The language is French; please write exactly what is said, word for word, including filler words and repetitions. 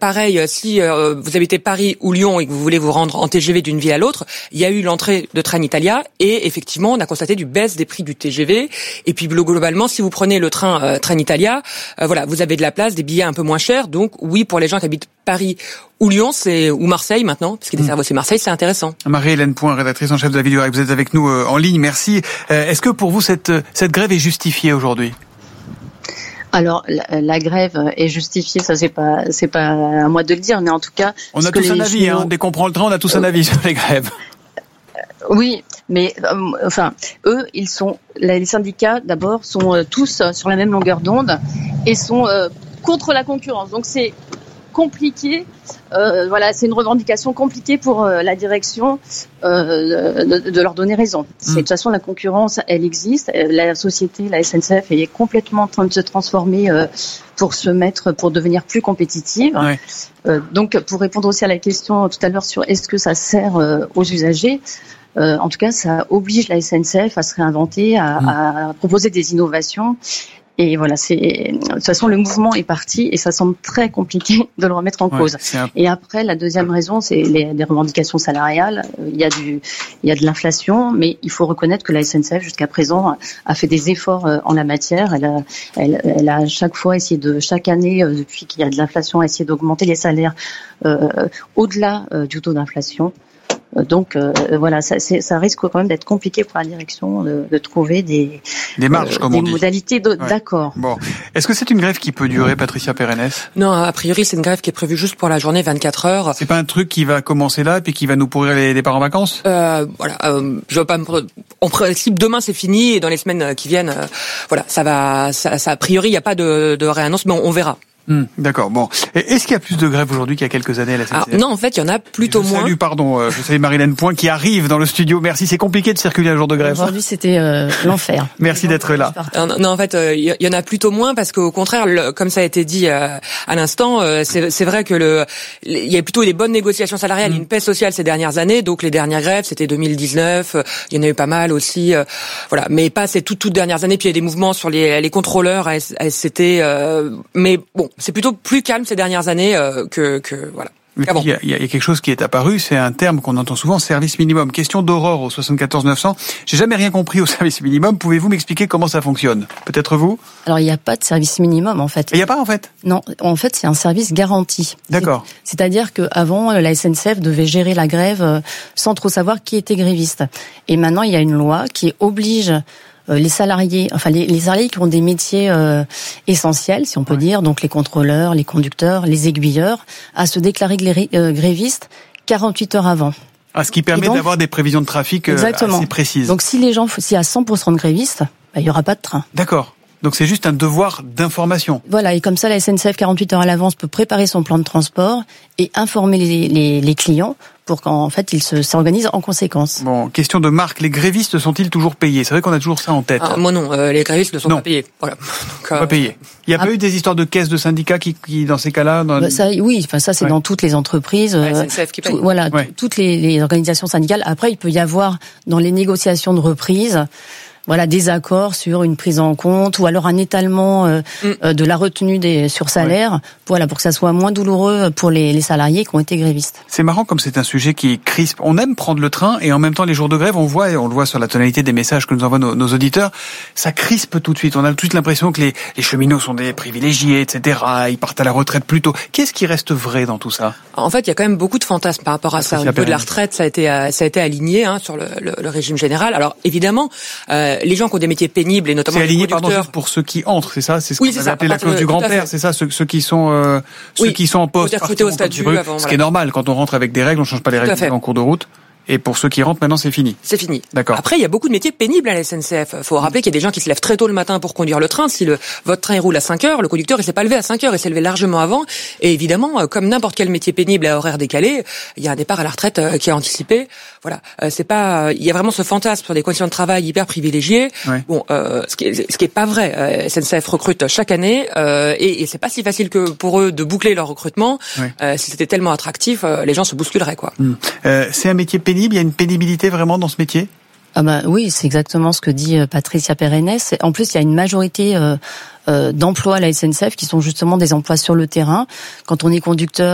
pareil, si euh, vous habitez Paris ou Lyon et que vous voulez vous rendre en T G V d'une ville à l'autre, il y a eu l'entrée de Trenitalia et effectivement, on a constaté du baisse des prix du T G V. Et puis globalement, si vous prenez le train euh, Trenitalia, euh, voilà, vous avez de la place, des billets un peu moins chers. Donc oui, pour les gens qui habitent Paris ou Lyon, c'est ou Marseille maintenant, parce qu'il desservent aussi Marseille, c'est intéressant. Marie-Hélène Point, rédactrice en chef de la Vidéo, vous êtes avec nous euh, en ligne. Merci. Euh, est-ce que pour vous cette cette grève est justifiée aujourd'hui ? Alors la, la grève est justifiée, ça c'est pas c'est pas à moi de le dire, mais en tout cas on a tous un avis. Cheminots... Hein, dès qu'on prend le train, on a tous un avis sur les grèves. Oui, mais euh, enfin, eux, ils sont les syndicats d'abord sont euh, tous euh, sur la même longueur d'onde et sont euh, contre la concurrence. Donc c'est compliqué. Euh, voilà, c'est une revendication compliquée pour euh, la direction euh, de, de leur donner raison. C'est, de toute façon, la concurrence, elle existe. La société, la S N C F, est complètement en train de se transformer euh, pour se mettre, pour devenir plus compétitive. Ouais. Euh, donc, pour répondre aussi à la question tout à l'heure sur est-ce que ça sert euh, aux usagers. Euh, en tout cas, ça oblige la S N C F à se réinventer, à, mmh. à proposer des innovations. Et voilà, c'est de toute façon le mouvement est parti et ça semble très compliqué de le remettre en ouais, cause. Un... Et après, la deuxième raison, c'est les, les revendications salariales. Il y a du, il y a de l'inflation, mais il faut reconnaître que la S N C F jusqu'à présent a fait des efforts en la matière. Elle a, elle, elle a à chaque fois essayé de, chaque année depuis qu'il y a de l'inflation, a essayé d'augmenter les salaires euh, au-delà euh, du taux d'inflation. Donc euh, voilà, ça, c'est, ça risque quand même d'être compliqué pour la direction de, de trouver des des marges, euh, comme des on dit, modalités de, ouais. d'accord. Bon, est-ce que c'est une grève qui peut durer, Patricia Pérennes ? Non, a priori c'est une grève qui est prévue juste pour la journée vingt-quatre heures. C'est pas un truc qui va commencer là et puis qui va nous pourrir les départs en vacances ? euh, Voilà, euh, je veux pas me... en principe demain c'est fini et dans les semaines qui viennent, euh, voilà, ça va, ça, ça a priori il y a pas de, de réannonce, mais on, on verra. Mmh, d'accord. Bon, est-ce qu'il y a plus de grèves aujourd'hui qu'il y a quelques années à la S N C F ? Alors, non, en fait, il y en a plutôt je moins. Salut, pardon, euh, je salue Marie-Hélène Point qui arrive dans le studio. Merci. C'est compliqué de circuler un jour de grève. Aujourd'hui, c'était euh, l'enfer. Merci d'être là. Non, non, en fait, il euh, y en a plutôt moins parce qu'au contraire, le, comme ça a été dit euh, à l'instant, euh, c'est, c'est vrai que le, il y a plutôt des bonnes négociations salariales, mmh. une paix sociale ces dernières années. Donc les dernières grèves, c'était deux mille dix-neuf. Il euh, y en a eu pas mal aussi, euh, voilà. Mais pas ces toutes toutes dernières années. Puis il y a des mouvements sur les, les contrôleurs à S C T. Euh, mais bon, c'est plutôt plus calme ces dernières années euh, que, que voilà. Mais il y, a, il y a quelque chose qui est apparu, c'est un terme qu'on entend souvent, service minimum. Question d'Aurore au soixante-quatorze neuf cents. J'ai jamais rien compris au service minimum. Pouvez-vous m'expliquer comment ça fonctionne ? Peut-être vous ? Alors, il n'y a pas de service minimum, en fait. Il n'y a pas, en fait ? Non, en fait, c'est un service garanti. D'accord. C'est, c'est-à-dire qu'avant, la S N C F devait gérer la grève sans trop savoir qui était gréviste. Et maintenant, il y a une loi qui oblige les salariés, enfin les, les salariés qui ont des métiers euh, essentiels, si on peut ouais. dire, donc les contrôleurs, les conducteurs, les aiguilleurs, à se déclarer glé, euh, grévistes quarante-huit heures avant. Ah, ce qui permet donc d'avoir des prévisions de trafic euh, assez précises. Donc si les gens, s'il y a cent pour cent de grévistes, bah, il y aura pas de train. D'accord. Donc c'est juste un devoir d'information. Voilà, et comme ça la S N C F quarante-huit heures à l'avance peut préparer son plan de transport et informer les, les, les clients pour qu'en fait ils se, s'organisent en conséquence. Bon, question de Marc, les grévistes sont-ils toujours payés ? C'est vrai qu'on a toujours ça en tête. Ah, moi non, euh, les grévistes ne sont non. pas payés. Voilà. Donc, euh, pas payés. Il n'y a ah, pas eu des histoires de caisses de syndicats qui, qui dans ces cas-là dans... bah, ça, oui, enfin ça c'est ouais. dans toutes les entreprises. La S N C F qui paye. Tout, voilà, ouais. t- toutes les, les organisations syndicales. Après, il peut y avoir dans les négociations de reprise. Voilà, des accords sur une prise en compte ou alors un étalement euh, mm. de la retenue des sur salaire, ouais. voilà, pour que ça soit moins douloureux pour les, les salariés qui ont été grévistes. C'est marrant comme c'est un sujet qui crispe. On aime prendre le train et en même temps les jours de grève, on voit, et on le voit sur la tonalité des messages que nous envoient nos, nos auditeurs, ça crispe tout de suite. On a tout de suite l'impression que les, les cheminots sont des privilégiés, et cetera. Ils partent à la retraite plus tôt. Qu'est-ce qui reste vrai dans tout ça ? En fait, il y a quand même beaucoup de fantasmes par rapport à ça. Au niveau de la retraite, ça a été, ça a été aligné hein, sur le, le, le régime général. Alors évidemment, euh, les gens qui ont des métiers pénibles et notamment c'est aligné, les conducteurs. Pardon, juste pour ceux qui entrent, c'est ça, c'est ce oui, qu'on avait appelé la clause du grand-père, c'est ça, ceux, ceux qui sont euh, oui, ceux qui sont en poste, recrutés au statut, avant, ce voilà. qui est normal quand on rentre avec des règles, on change pas les règles en cours de route. Et pour ceux qui rentrent, maintenant, c'est fini. C'est fini. D'accord. Après, il y a beaucoup de métiers pénibles à la S N C F. Faut rappeler qu'il y a des gens qui se lèvent très tôt le matin pour conduire le train. Si le, votre train roule à cinq heures, le conducteur, il s'est pas levé à cinq heures, il s'est levé largement avant. Et évidemment, comme n'importe quel métier pénible à horaire décalé, il y a un départ à la retraite qui est anticipé. Voilà. Euh, c'est pas, il y a vraiment ce fantasme sur des conditions de travail hyper privilégiées. Ouais. Bon, euh, ce qui est, ce qui est pas vrai. Euh, S N C F recrute chaque année, euh, et, et c'est pas si facile que pour eux de boucler leur recrutement. Ouais. Euh, si c'était tellement attractif, euh, les gens se bousculeraient, quoi. Mmh. Euh, c'est un métier pénible. Il y a une pénibilité vraiment dans ce métier ? Ah bah oui, c'est exactement ce que dit Patricia Pérennes. En plus, il y a une majorité euh, euh, d'emplois à la S N C F qui sont justement des emplois sur le terrain. Quand on est conducteur